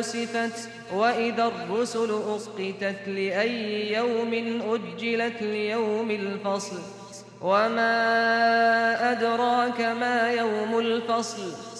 أزفت وإذا الرسل أقتت لأي يوم أجلت ليوم الفصل وما أدراك ما يوم الفصل